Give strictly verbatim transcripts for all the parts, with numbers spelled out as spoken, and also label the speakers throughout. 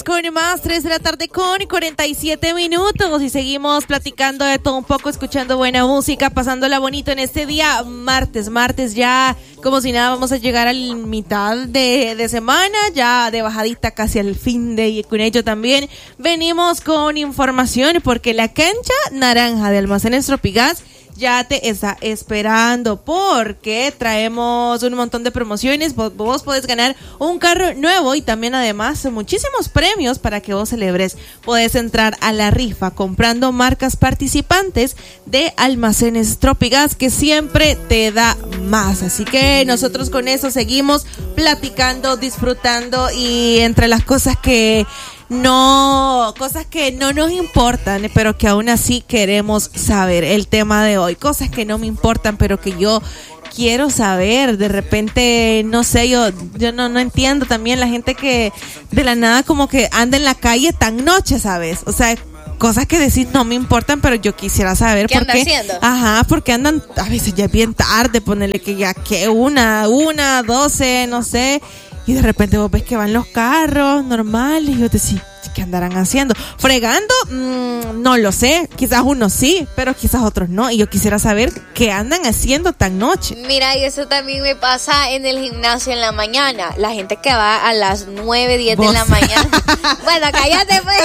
Speaker 1: seguimos con más, tres de la tarde con cuarenta y siete minutos y seguimos platicando de todo un poco, escuchando buena música, pasándola bonito en este día, martes, martes ya, como si nada, vamos a llegar a la mitad de, de semana, ya de bajadita casi al fin de, y con ello también venimos con información porque la cancha naranja de Almacenes Tropigas ya te está esperando porque traemos un montón de promociones. Vos, vos podés ganar un carro nuevo y también además muchísimos premios para que vos celebres. Podés entrar a la rifa comprando marcas participantes de Almacenes Tropigas que siempre te da más. Así que nosotros con eso seguimos platicando, disfrutando y entre las cosas que no, cosas que no nos importan, pero que aún así queremos saber. El tema de hoy, cosas que no me importan, pero que yo quiero saber. De repente, no sé, yo yo no, no entiendo también la gente que de la nada como que anda en la calle tan noche, ¿sabes? O sea, cosas que decís no me importan, pero yo quisiera saber
Speaker 2: ¿Qué
Speaker 1: por
Speaker 2: anda
Speaker 1: qué.
Speaker 2: haciendo?
Speaker 1: Ajá, porque andan a veces ya bien tarde, ponerle que ya que una, una, doce, no sé. Y de repente vos ves que van los carros normales y vos decís, ¿qué andarán haciendo? ¿Fregando? Mm, no lo sé. Quizás unos sí, pero quizás otros no. Y yo quisiera saber qué andan haciendo tan noche.
Speaker 2: Mira, y eso también me pasa en el gimnasio en la mañana. La gente que va a las nueve, diez de la mañana. Bueno, cállate pues.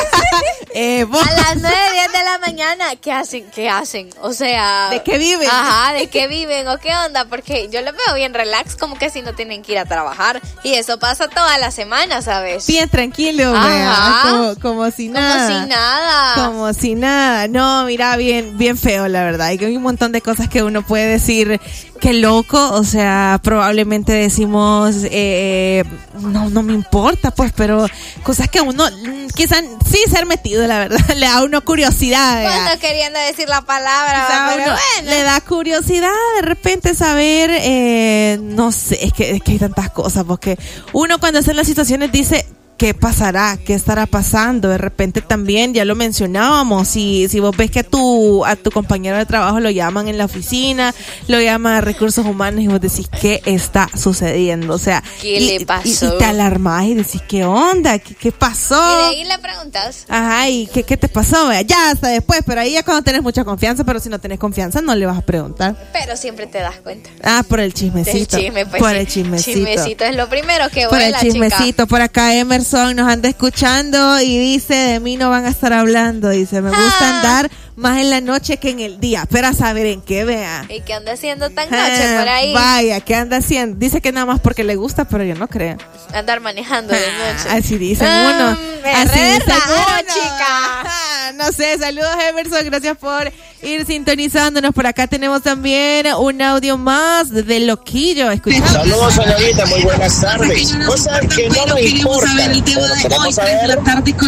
Speaker 1: eh, ¿vos?
Speaker 2: A las nueve, diez de la mañana, ¿qué hacen? ¿Qué hacen? O sea...
Speaker 1: ¿De qué viven?
Speaker 2: Ajá, ¿de qué viven? ¿O qué onda? Porque yo los veo bien relax, como que si no tienen que ir a trabajar. Y eso pasa toda la semana, ¿sabes?
Speaker 1: Bien tranquilo, vea, como, como si nada.
Speaker 2: Como si nada.
Speaker 1: Como si nada. No, mira, bien, bien feo, la verdad. Hay un montón de cosas que uno puede decir, qué loco, o sea, probablemente decimos, eh, no, no me importa, pues, pero cosas que a uno, quizás sí ser metido, la verdad, le da a uno curiosidad.
Speaker 2: Cuando queriendo decir la palabra,
Speaker 1: va, pero bueno, le da curiosidad de repente saber, eh, no sé, es que, es que hay tantas cosas, porque uno cuando está en las situaciones dice, ¿qué pasará? ¿Qué estará pasando? De repente también, ya lo mencionábamos, si, si vos ves que a tu, a tu compañero de trabajo lo llaman en la oficina, lo llaman a recursos humanos y vos decís, ¿qué está sucediendo? O sea,
Speaker 2: ¿qué
Speaker 1: y,
Speaker 2: le pasó?
Speaker 1: Y, y te alarmás y decís, ¿qué onda? ¿Qué, qué pasó?
Speaker 2: Y de ahí le preguntas.
Speaker 1: Ajá, ¿y qué, qué te pasó? Ya hasta después, pero ahí ya cuando tenés mucha confianza, pero si no tenés confianza no le vas a preguntar.
Speaker 2: Pero siempre te das cuenta.
Speaker 1: Ah, por el chismecito.
Speaker 2: Del chisme, pues,
Speaker 1: por
Speaker 2: sí.
Speaker 1: el chismecito.
Speaker 2: Chismecito es lo primero que
Speaker 1: Por
Speaker 2: vuela,
Speaker 1: el chismecito,
Speaker 2: chica.
Speaker 1: por acá Emerson nos anda escuchando y dice, de mí no van a estar hablando, dice, me gusta
Speaker 2: Ah.
Speaker 1: andar más en la noche que en el día, pero a saber en qué, vea.
Speaker 2: ¿Y qué anda haciendo tan noche
Speaker 1: Ah,
Speaker 2: por ahí?
Speaker 1: Vaya, ¿qué anda haciendo? Dice que nada más porque le gusta, pero yo no creo.
Speaker 2: Andar manejando de
Speaker 1: Ah,
Speaker 2: noche.
Speaker 1: así dicen
Speaker 2: Ah,
Speaker 1: uno.
Speaker 2: me
Speaker 1: Así
Speaker 2: re
Speaker 1: dicen
Speaker 2: raro,
Speaker 1: uno.
Speaker 2: chica.
Speaker 1: Ah, no sé, saludos Emerson, gracias por ir sintonizándonos. Por acá tenemos también un audio más de Loquillo. Escuchamos.
Speaker 3: Saludos señorita, muy buenas tardes. Cosas que no nos importan, pero queremos saber.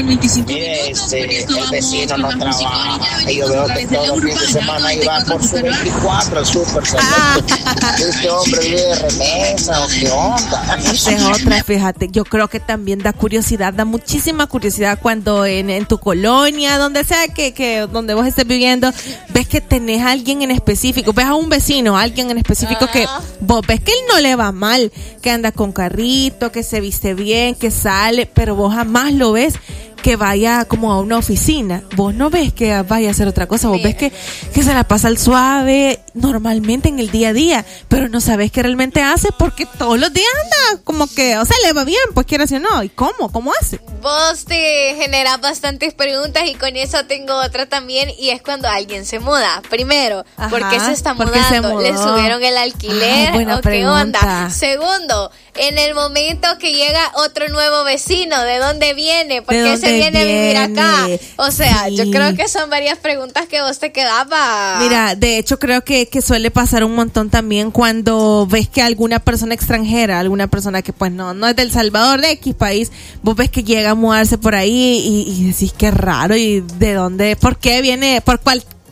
Speaker 3: Mire, este, el vecino no trabaja y yo veo que todo el fin de semana iba por su veinticuatro, súper selecto. Este hombre vive de remesa o qué onda.
Speaker 1: Esa es otra, fíjate, yo creo que también da curiosidad, da muchísima curiosidad cuando en, en tu colonia, donde sea que, que donde vos estés viviendo, ves que tenés a alguien en específico, ves a un vecino, a alguien en específico que vos ves que él no le va mal, que anda con carrito, que se viste bien, que sale, pero vos jamás lo ves que vaya como a una oficina. Vos no ves que vaya a hacer otra cosa, vos ves que, que se la pasa al suave normalmente en el día a día, pero no sabes qué realmente hace porque todos los días anda como que, o sea, le va bien, pues quiera o no. ¿Y cómo? ¿Cómo hace?
Speaker 2: Vos te generas bastantes preguntas y con eso tengo otra también y es cuando alguien se muda. Primero,
Speaker 1: Ajá,
Speaker 2: ¿por qué se está
Speaker 1: ¿por qué se
Speaker 2: mudando?
Speaker 1: mudó?
Speaker 2: ¿Le subieron el alquiler?
Speaker 1: Ah, buena
Speaker 2: ¿O qué
Speaker 1: pregunta.
Speaker 2: onda? Segundo, en el momento que llega otro nuevo vecino, ¿de dónde viene? ¿Por
Speaker 1: ¿De
Speaker 2: qué
Speaker 1: dónde
Speaker 2: se viene a vivir acá?
Speaker 1: viene?
Speaker 2: O sea,
Speaker 1: Sí.
Speaker 2: yo creo que son varias preguntas que vos te quedabas.
Speaker 1: Mira, de hecho creo que, que suele pasar un montón también cuando ves que alguna persona extranjera, alguna persona que pues no, no es del Salvador, de X país, vos ves que llega a mudarse por ahí y, y decís qué raro y de dónde, por qué viene, por cuál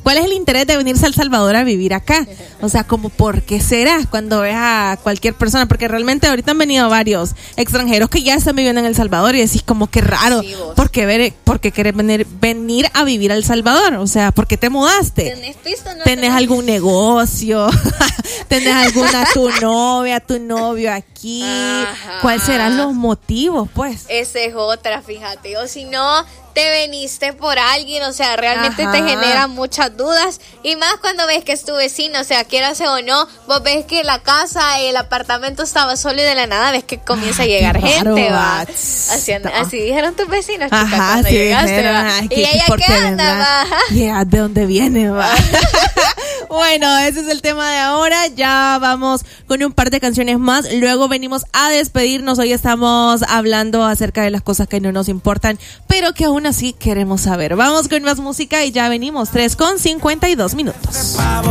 Speaker 1: ¿cuál es el interés de venirse a El Salvador a vivir acá? O sea, como, ¿por qué será? Cuando ves a cualquier persona, porque realmente ahorita han venido varios extranjeros que ya están viviendo en El Salvador y decís como que raro, sí, ¿por qué, ver, ¿por qué querés venir, venir a vivir a El Salvador? O sea, ¿por qué te mudaste?
Speaker 2: ¿Tenés pisto? No
Speaker 1: ¿Tenés algún negocio? ¿Tenés alguna, tu novia, tu novio aquí? Ajá. ¿Cuáles serán los motivos, pues?
Speaker 2: Esa es otra, fíjate. O si no, te veniste por alguien, o sea, realmente Ajá. te genera muchas dudas. Y más cuando ves que es tu vecino, o sea, quieras o no, vos ves que la casa, el apartamento estaba solo y de la nada ves que comienza Ay, a llegar gente, va. Así, así dijeron tus vecinos, chicas, Ajá, cuando sí llegaste, dijeron, va.
Speaker 1: Ay,
Speaker 2: y ella, ¿qué anda, va?
Speaker 1: Yeah, ¿de dónde viene, va? Bueno, ese es el tema de ahora. Ya vamos con un par de canciones más. Luego venimos a despedirnos. Hoy estamos hablando acerca de las cosas que no nos importan, pero que aún así queremos saber. Vamos con más música y ya venimos. tres con cincuenta y dos minutos.